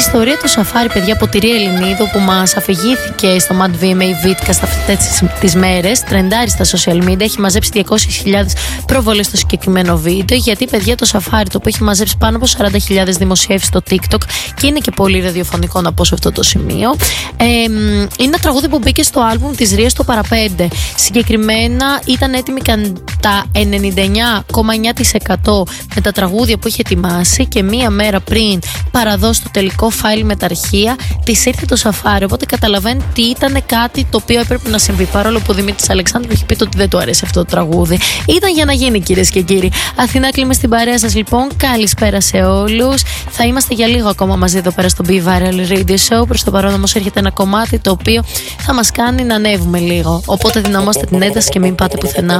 ιστορία του Σαφάρι, παιδιά, από τη Ρία Ελληνίδου, που μας αφηγήθηκε στο Mad V με η Βίτκα αυτές τις μέρες. Τρεντάρει στα social media, έχει μαζέψει 200.000 προβολές στο συγκεκριμένο βίντεο. Γιατί, παιδιά, το Σαφάρι, το οποίο έχει μαζέψει πάνω από 40.000 δημοσιεύσεις στο TikTok και είναι και πολύ ραδιοφωνικό να πω σε αυτό το σημείο. Είναι ένα τραγούδι που μπήκε στο άλμπουμ της Ρίας το Παραπέντε. Συγκεκριμένα ήταν έτοιμη κατά 99,9% με τα τραγούδια που είχε ετοιμάσει και μία μέρα πριν παραδώσει το τελικό φάιλ με τα αρχεία, της ήρθε το Σαφάρι. Οπότε καταλαβαίνετε ότι ήταν κάτι το οποίο έπρεπε να συμβεί. Παρόλο που ο Δημήτρης Αλεξάνδρου έχει πει ότι δεν του αρέσει αυτό το τραγούδι. Ήταν για να γίνει, κυρίες και κύριοι. Αθηνά, κλείνουμε στην παρέα σας λοιπόν. Καλησπέρα σε όλους. Θα είμαστε για λίγο ακόμα μαζί εδώ πέρα στο Be Viral Radio Show. Προς το παρόν όμως έρχεται ένα κομμάτι το οποίο θα μας κάνει να ανέβουμε λίγο. Οπότε δυναμώστε την ένταση και μην πάτε πουθενά.